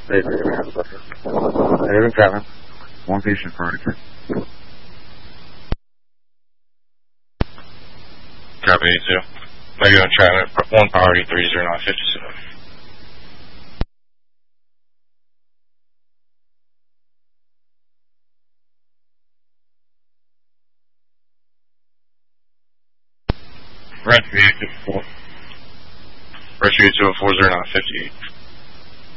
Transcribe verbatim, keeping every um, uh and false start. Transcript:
Hey, Haven Chapman. One patient for Arctic. Copy eight two. Negative Chapman, one priority three zero nine fifty-seven. Rescue eight two four. Rescue eight two four zero nine fifty-eight.